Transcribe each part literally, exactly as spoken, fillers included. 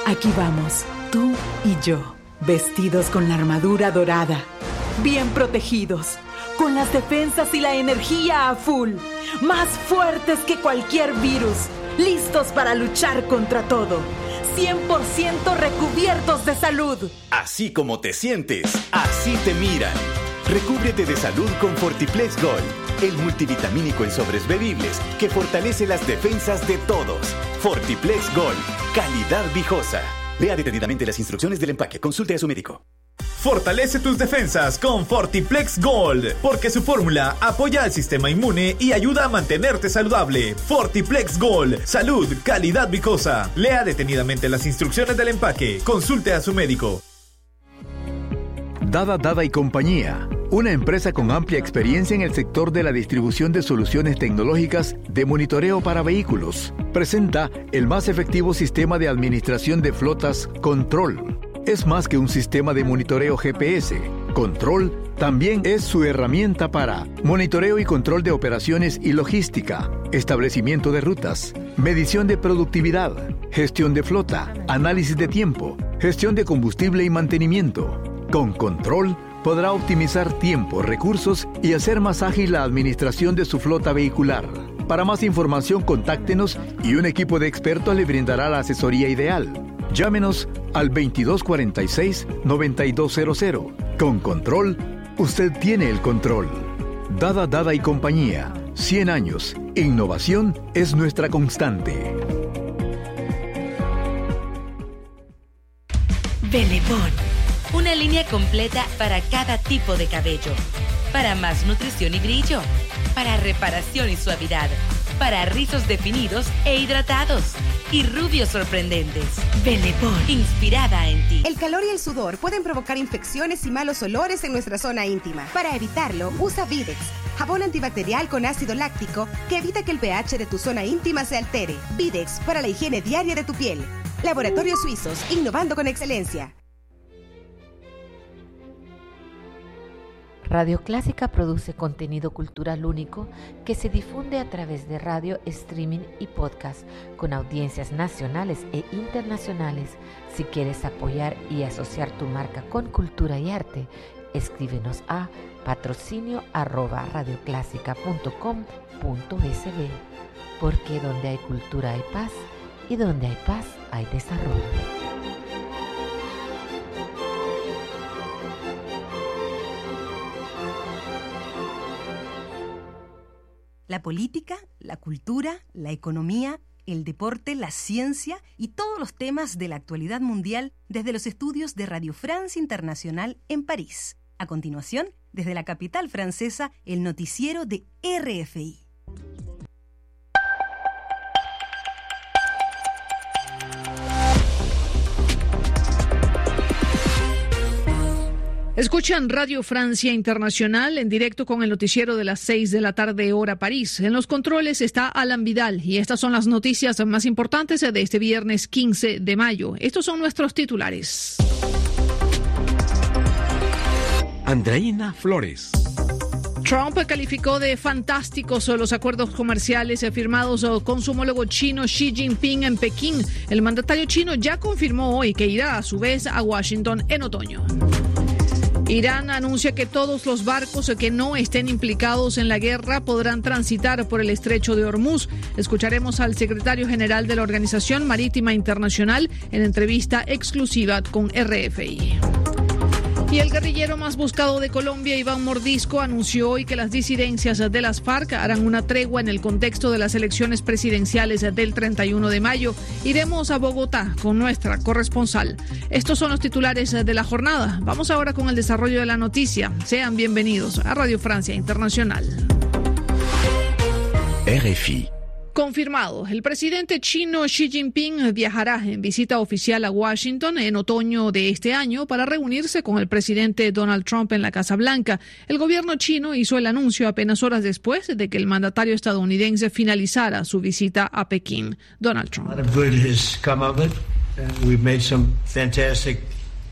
Aquí vamos, tú y yo, vestidos con la armadura dorada, bien protegidos, con las defensas y la energía a full, más fuertes que cualquier virus, listos para luchar contra todo, cien por ciento recubiertos de salud. Así como te sientes, así te miran. Recúbrete de salud con Fortiplex Gold, el multivitamínico en sobres bebibles que fortalece las defensas de todos. Fortiplex Gold, calidad viejosa. Lea detenidamente las instrucciones del empaque. Consulte a su médico. Fortalece tus defensas con Fortiplex Gold, porque su fórmula apoya al sistema inmune y ayuda a mantenerte saludable. Fortiplex Gold, salud, calidad viejosa. Lea detenidamente las instrucciones del empaque. Consulte a su médico. Dada Dada y Compañía, una empresa con amplia experiencia en el sector de la distribución de soluciones tecnológicas de monitoreo para vehículos, presenta el más efectivo sistema de administración de flotas Control. Es más que un sistema de monitoreo G P S. Control también es su herramienta para monitoreo y control de operaciones y logística, establecimiento de rutas, medición de productividad, gestión de flota, análisis de tiempo, gestión de combustible y mantenimiento. Con Control podrá optimizar tiempo, recursos y hacer más ágil la administración de su flota vehicular. Para más información, contáctenos y un equipo de expertos le brindará la asesoría ideal. Llámenos al veintidós cuarenta y seis, noventa y dos cero cero. Con Control, usted tiene el control. Dada Dada y Compañía. cien años. Innovación es nuestra constante. Belebón. Una línea completa para cada tipo de cabello. Para más nutrición y brillo. Para reparación y suavidad. Para rizos definidos e hidratados. Y rubios sorprendentes. Belebón. Inspirada en ti. El calor y el sudor pueden provocar infecciones y malos olores en nuestra zona íntima. Para evitarlo, usa Videx, jabón antibacterial con ácido láctico que evita que el pH de tu zona íntima se altere. Videx para la higiene diaria de tu piel. Laboratorios Suizos, innovando con excelencia. Radio Clásica produce contenido cultural único que se difunde a través de radio, streaming y podcast con audiencias nacionales e internacionales. Si quieres apoyar y asociar tu marca con cultura y arte, escríbenos a patrocinio arroba radioclásica punto com punto s b, porque donde hay cultura hay paz y donde hay paz hay desarrollo. La política, la cultura, la economía, el deporte, la ciencia y todos los temas de la actualidad mundial desde los estudios de Radio France Internacional en París. A continuación, desde la capital francesa, el noticiero de R F I. Escuchan Radio Francia Internacional en directo con el noticiero de las seis de la tarde, hora París. En los controles está Alan Vidal y estas son las noticias más importantes de este viernes quince de mayo. Estos son nuestros titulares. Andreina Flores. Trump calificó de fantásticos los acuerdos comerciales firmados con su homólogo chino Xi Jinping en Pekín. El mandatario chino ya confirmó hoy que irá a su vez a Washington en otoño. Irán anuncia que todos los barcos que no estén implicados en la guerra podrán transitar por el estrecho de Hormuz. Escucharemos al secretario general de la Organización Marítima Internacional en entrevista exclusiva con R F I. Y el guerrillero más buscado de Colombia, Iván Mordisco, anunció hoy que las disidencias de las FARC harán una tregua en el contexto de las elecciones presidenciales del treinta y uno de mayo. Iremos a Bogotá con nuestra corresponsal. Estos son los titulares de la jornada. Vamos ahora con el desarrollo de la noticia. Sean bienvenidos a Radio Francia Internacional. R F I. Confirmado, el presidente chino Xi Jinping viajará en visita oficial a Washington en otoño de este año para reunirse con el presidente Donald Trump en la Casa Blanca. El gobierno chino hizo el anuncio apenas horas después de que el mandatario estadounidense finalizara su visita a Pekín. Donald Trump.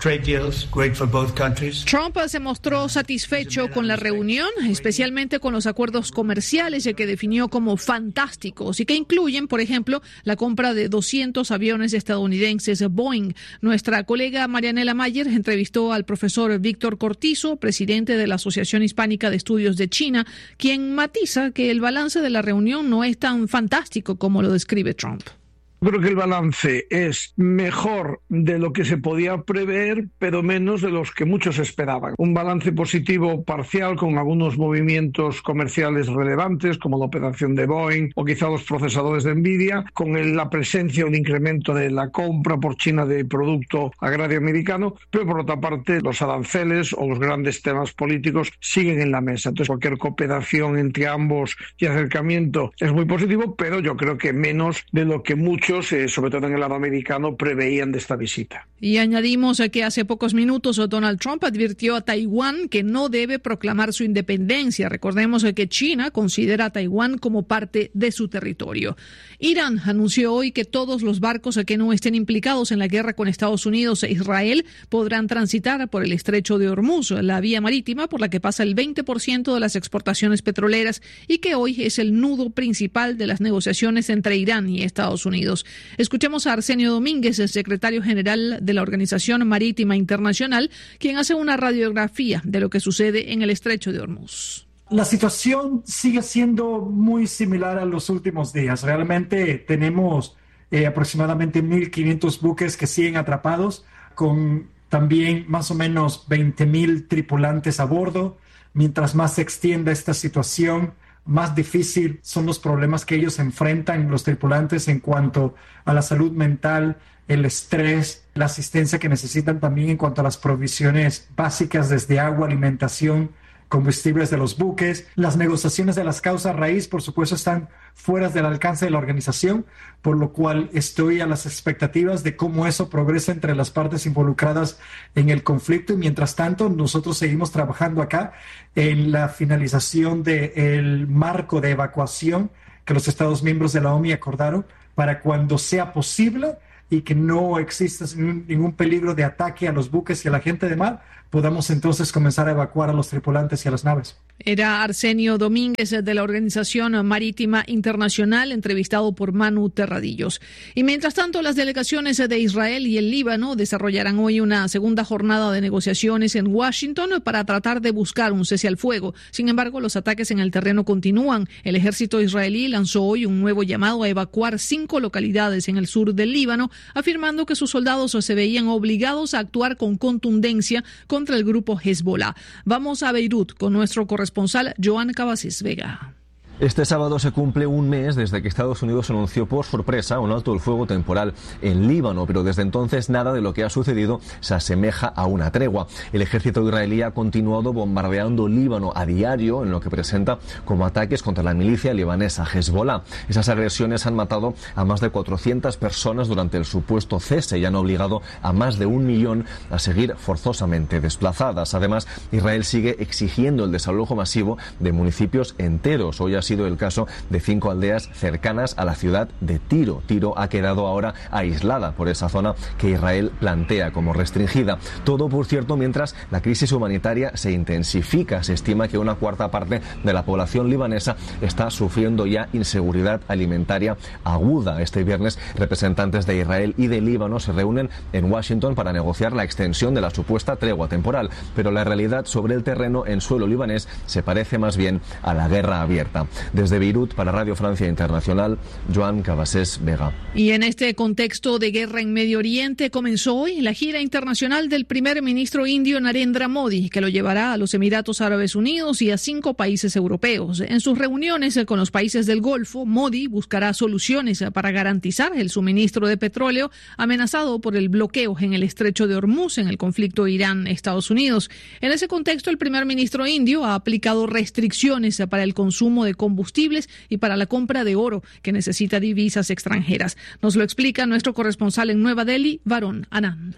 Trump se mostró satisfecho con la reunión, especialmente con los acuerdos comerciales que definió como fantásticos y que incluyen, por ejemplo, la compra de doscientos aviones estadounidenses Boeing. Nuestra colega Marianela Mayer entrevistó al profesor Víctor Cortizo, presidente de la Asociación Hispánica de Estudios de China, quien matiza que el balance de la reunión no es tan fantástico como lo describe Trump. Creo que el balance es mejor de lo que se podía prever, pero menos de los que muchos esperaban. Un balance positivo parcial con algunos movimientos comerciales relevantes, como la operación de Boeing o quizá los procesadores de Nvidia, con el, la presencia o un incremento de la compra por China de producto agrario americano, pero por otra parte los aranceles o los grandes temas políticos siguen en la mesa. Entonces cualquier cooperación entre ambos y acercamiento es muy positivo, pero yo creo que menos de lo que muchos sobre todo en el lado americano, preveían de esta visita. Y añadimos que hace pocos minutos Donald Trump advirtió a Taiwán que no debe proclamar su independencia. Recordemos que China considera a Taiwán como parte de su territorio. Irán anunció hoy que todos los barcos que no estén implicados en la guerra con Estados Unidos e Israel podrán transitar por el estrecho de Hormuz, la vía marítima por la que pasa el veinte por ciento de las exportaciones petroleras y que hoy es el nudo principal de las negociaciones entre Irán y Estados Unidos. Escuchemos a Arsenio Domínguez, el secretario general de la Organización Marítima Internacional, quien hace una radiografía de lo que sucede en el estrecho de Hormuz. La situación sigue siendo muy similar a los últimos días. Realmente tenemos eh, aproximadamente mil quinientos buques que siguen atrapados, con también más o menos veinte mil tripulantes a bordo. Mientras más se extienda esta situación, más difícil son los problemas que ellos enfrentan, los tripulantes, en cuanto a la salud mental, el estrés, la asistencia que necesitan también en cuanto a las provisiones básicas desde agua, alimentación, combustibles de los buques. Las negociaciones de las causas raíz, por supuesto, están fuera del alcance de la organización, por lo cual estoy a las expectativas de cómo eso progresa entre las partes involucradas en el conflicto. Y mientras tanto, nosotros seguimos trabajando acá en la finalización del marco de evacuación que los Estados miembros de la O M I acordaron para cuando sea posible y que no exista ningún peligro de ataque a los buques y a la gente de mar, podamos entonces comenzar a evacuar a los tripulantes y a las naves. Era Arsenio Domínguez de la Organización Marítima Internacional, entrevistado por Manu Terradillos. Y mientras tanto, las delegaciones de Israel y el Líbano desarrollarán hoy una segunda jornada de negociaciones en Washington para tratar de buscar un cese al fuego. Sin embargo, los ataques en el terreno continúan. El ejército israelí lanzó hoy un nuevo llamado a evacuar cinco localidades en el sur del Líbano, afirmando que sus soldados se veían obligados a actuar con contundencia contra el grupo Hezbollah. Vamos a Beirut con nuestro corresponsal Joan Cabasés Vega. Este sábado se cumple un mes desde que Estados Unidos anunció por sorpresa un alto el fuego temporal en Líbano, pero desde entonces nada de lo que ha sucedido se asemeja a una tregua. El ejército israelí ha continuado bombardeando Líbano a diario en lo que presenta como ataques contra la milicia libanesa Hezbollah. Esas agresiones han matado a más de cuatrocientas personas durante el supuesto cese y han obligado a más de un millón a seguir forzosamente desplazadas. Además, Israel sigue exigiendo el desalojo masivo de municipios enteros. Hoy ha sido el caso de cinco aldeas cercanas a la ciudad de Tiro. Tiro ha quedado ahora aislada por esa zona que Israel plantea como restringida. Todo, por cierto, mientras la crisis humanitaria se intensifica. Se estima que una cuarta parte de la población libanesa está sufriendo ya inseguridad alimentaria aguda. Este viernes, representantes de Israel y de Líbano se reúnen en Washington para negociar la extensión de la supuesta tregua temporal. Pero la realidad sobre el terreno en suelo libanés se parece más bien a la guerra abierta. Desde Beirut, para Radio Francia Internacional, Joan Cabasés Vega. Y en este contexto de guerra en Medio Oriente comenzó hoy la gira internacional del primer ministro indio Narendra Modi, que lo llevará a los Emiratos Árabes Unidos y a cinco países europeos. En sus reuniones con los países del Golfo, Modi buscará soluciones para garantizar el suministro de petróleo amenazado por el bloqueo en el estrecho de Hormuz en el conflicto Irán-Estados Unidos. En ese contexto, el primer ministro indio ha aplicado restricciones para el consumo de combustibles y para la compra de oro, que necesita divisas extranjeras. Nos lo explica nuestro corresponsal en Nueva Delhi, Varun Anand.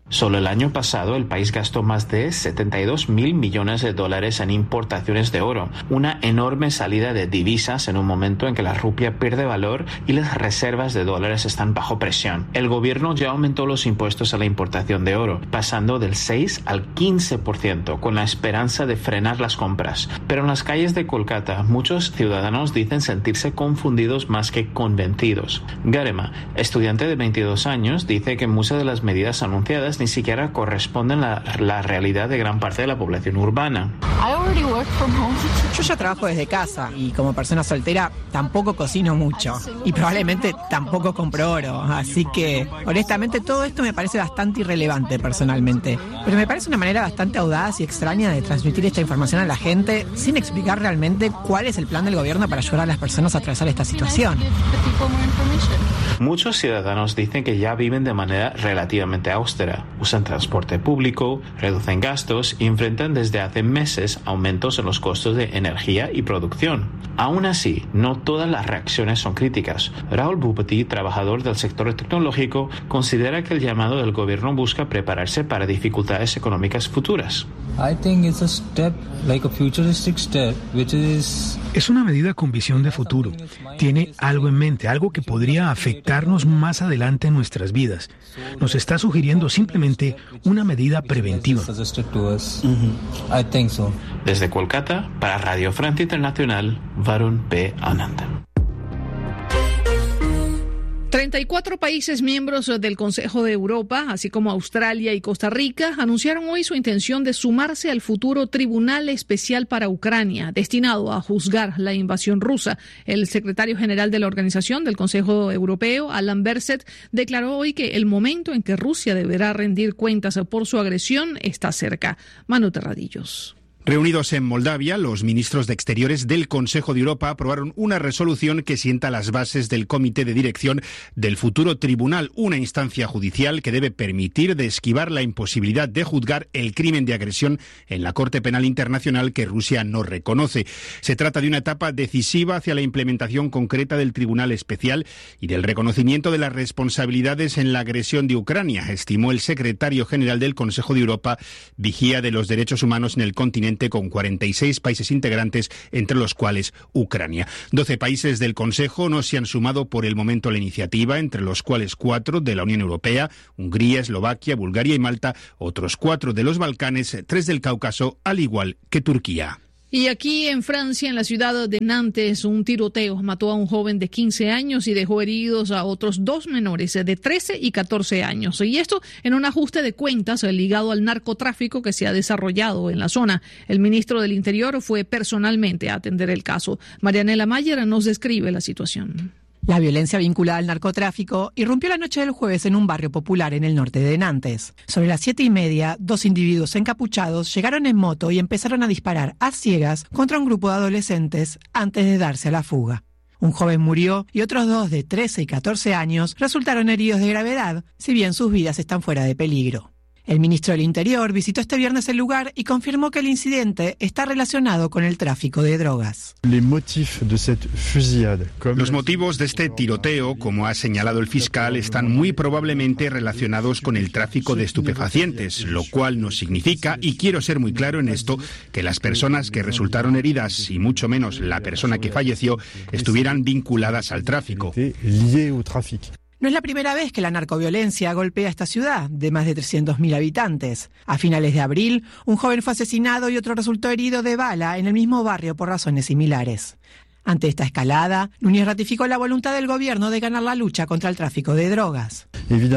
Solo el año pasado el país gastó más de setenta y dos mil millones de dólares en importaciones de oro, una enorme salida de divisas en un momento en que la rupia pierde valor y las reservas de dólares están bajo presión. El gobierno ya aumentó los impuestos a la importación de oro, pasando del seis al quince por ciento, con la esperanza de frenar las compras. Pero en las calles de Kolkata, muchos ciudadanos dicen sentirse confundidos más que convencidos. Garema, estudiante de veintidós años, dice que muchas de las medidas anunciadas ni siquiera corresponden a la realidad de gran parte de la población urbana. Yo ya trabajo desde casa y como persona soltera tampoco cocino mucho y probablemente tampoco compro oro, así que honestamente todo esto me parece bastante irrelevante personalmente, pero me parece una manera bastante audaz y extraña de transmitir esta información a la gente sin explicar realmente cuál es el plan del gobierno para ayudar a las personas a atravesar esta situación. Muchos ciudadanos dicen que ya viven de manera relativamente austera, usan transporte público, reducen gastos y enfrentan desde hace meses aumentos en los costos de energía y producción. Aún así, no todas las reacciones son críticas. Raúl Bupati, trabajador del sector tecnológico, considera que el llamado del gobierno busca prepararse para dificultades económicas futuras. Es una medida con visión de futuro. Tiene algo en mente, algo que podría afectarnos más adelante en nuestras vidas. Nos está sugiriendo simplemente una medida preventiva. Desde Kolkata, para Radio Francia Internacional, Varun P. Anand. treinta y cuatro países miembros del Consejo de Europa, así como Australia y Costa Rica, anunciaron hoy su intención de sumarse al futuro Tribunal Especial para Ucrania, destinado a juzgar la invasión rusa. El secretario general de la Organización del Consejo Europeo, Alan Berset, declaró hoy que el momento en que Rusia deberá rendir cuentas por su agresión está cerca. Manu Terradillos. Reunidos en Moldavia, los ministros de Exteriores del Consejo de Europa aprobaron una resolución que sienta las bases del comité de dirección del futuro tribunal, una instancia judicial que debe permitir de esquivar la imposibilidad de juzgar el crimen de agresión en la Corte Penal Internacional que Rusia no reconoce. Se trata de una etapa decisiva hacia la implementación concreta del Tribunal Especial y del reconocimiento de las responsabilidades en la agresión de Ucrania, estimó el secretario general del Consejo de Europa, vigía de los derechos humanos en el continente, con cuarenta y seis países integrantes, entre los cuales Ucrania. doce países del Consejo no se han sumado por el momento a la iniciativa, entre los cuales cuatro de la Unión Europea, Hungría, Eslovaquia, Bulgaria y Malta, otros cuatro de los Balcanes, tres del Cáucaso, al igual que Turquía. Y aquí en Francia, en la ciudad de Nantes, un tiroteo mató a un joven de quince años y dejó heridos a otros dos menores de trece y catorce años. Y esto en un ajuste de cuentas ligado al narcotráfico que se ha desarrollado en la zona. El ministro del Interior fue personalmente a atender el caso. Marianela Mayer nos describe la situación. La violencia vinculada al narcotráfico irrumpió la noche del jueves en un barrio popular en el norte de Nantes. Sobre las siete y media, dos individuos encapuchados llegaron en moto y empezaron a disparar a ciegas contra un grupo de adolescentes antes de darse a la fuga. Un joven murió y otros dos de trece y catorce años resultaron heridos de gravedad, si bien sus vidas están fuera de peligro. El ministro del Interior visitó este viernes el lugar y confirmó que el incidente está relacionado con el tráfico de drogas. Los motivos de este tiroteo, como ha señalado el fiscal, están muy probablemente relacionados con el tráfico de estupefacientes, lo cual no significa, y quiero ser muy claro en esto, que las personas que resultaron heridas, y mucho menos la persona que falleció, estuvieran vinculadas al tráfico. No es la primera vez que la narcoviolencia golpea esta ciudad, de más de trescientos mil habitantes. A finales de abril, un joven fue asesinado y otro resultó herido de bala en el mismo barrio por razones similares. Ante esta escalada, Núñez ratificó la voluntad del gobierno de ganar la lucha contra el tráfico de drogas.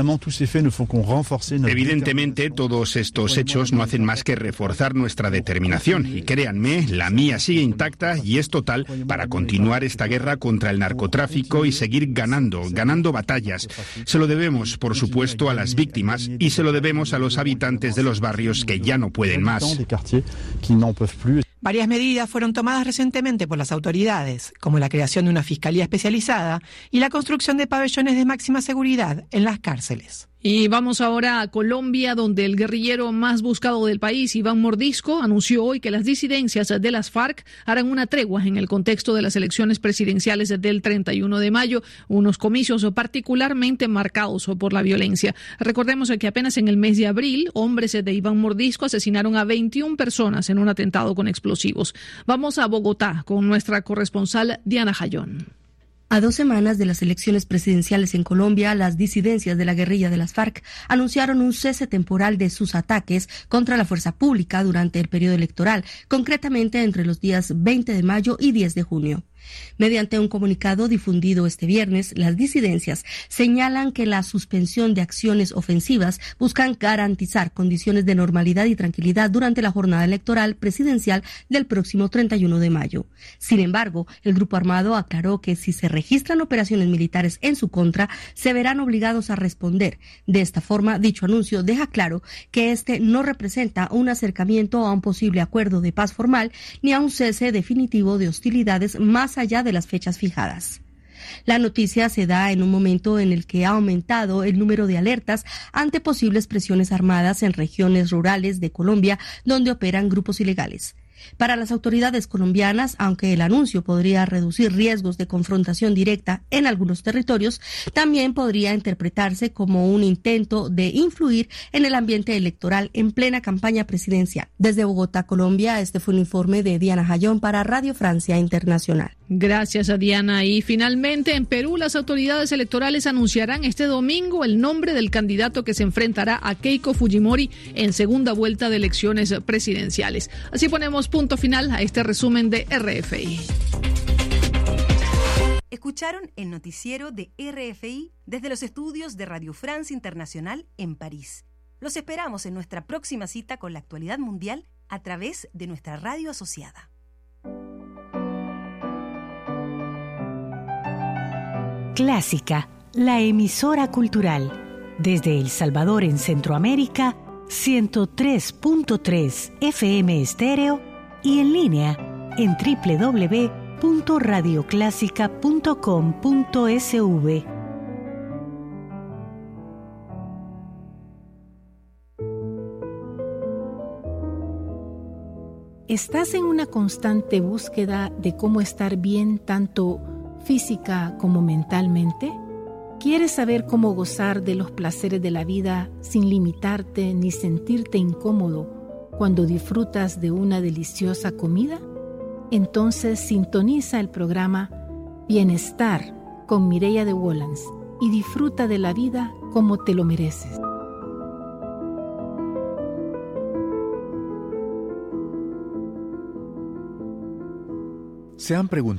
Evidentemente, todos estos hechos no hacen más que reforzar nuestra determinación. Y créanme, la mía sigue intacta y es total para continuar esta guerra contra el narcotráfico y seguir ganando, ganando batallas. Se lo debemos, por supuesto, a las víctimas y se lo debemos a los habitantes de los barrios que ya no pueden más. Varias medidas fueron tomadas recientemente por las autoridades, como la creación de una fiscalía especializada y la construcción de pabellones de máxima seguridad en las cárceles. Y vamos ahora a Colombia, donde el guerrillero más buscado del país, Iván Mordisco, anunció hoy que las disidencias de las FARC harán una tregua en el contexto de las elecciones presidenciales del treinta y uno de mayo, unos comicios particularmente marcados por la violencia. Recordemos que apenas en el mes de abril, hombres de Iván Mordisco asesinaron a veintiuna personas en un atentado con explosivos. Vamos a Bogotá con nuestra corresponsal Diana Jayón. A dos semanas de las elecciones presidenciales en Colombia, las disidencias de la guerrilla de las FARC anunciaron un cese temporal de sus ataques contra la fuerza pública durante el periodo electoral, concretamente entre los días veinte de mayo y diez de junio. Mediante un comunicado difundido este viernes, las disidencias señalan que la suspensión de acciones ofensivas buscan garantizar condiciones de normalidad y tranquilidad durante la jornada electoral presidencial del próximo treinta y uno de mayo. Sin embargo, el grupo armado aclaró que si se registran operaciones militares en su contra, se verán obligados a responder. De esta forma, dicho anuncio deja claro que este no representa un acercamiento a un posible acuerdo de paz formal ni a un cese definitivo de hostilidades más allá de las fechas fijadas. La noticia se da en un momento en el que ha aumentado el número de alertas ante posibles presiones armadas en regiones rurales de Colombia donde operan grupos ilegales. Para las autoridades colombianas, aunque el anuncio podría reducir riesgos de confrontación directa en algunos territorios, también podría interpretarse como un intento de influir en el ambiente electoral en plena campaña presidencial. Desde Bogotá, Colombia, este fue un informe de Diana Jayón para Radio Francia Internacional. Gracias a Diana. Y finalmente, en Perú, las autoridades electorales anunciarán este domingo el nombre del candidato que se enfrentará a Keiko Fujimori en segunda vuelta de elecciones presidenciales. Así ponemos punto final a este resumen de R F I. Escucharon el noticiero de R F I desde los estudios de Radio France Internacional en París. Los esperamos en nuestra próxima cita con la actualidad mundial a través de nuestra radio asociada. Clásica, la emisora cultural. Desde El Salvador en Centroamérica, ciento tres punto tres F M estéreo y en línea en doble u doble u doble u punto radio clásica punto com punto s v. ¿Estás en una constante búsqueda de cómo estar bien tanto física como mentalmente? ¿Quieres saber cómo gozar de los placeres de la vida sin limitarte ni sentirte incómodo cuando disfrutas de una deliciosa comida? Entonces sintoniza el programa Bienestar con Mireia de Wolans y disfruta de la vida como te lo mereces. ¿Se han preguntado